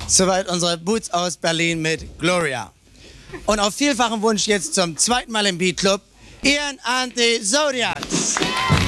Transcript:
Soweit unsere Boots aus Berlin mit Gloria. Und auf vielfachen Wunsch jetzt zum zweiten Mal im Beat Club Ian and the Zodiacs.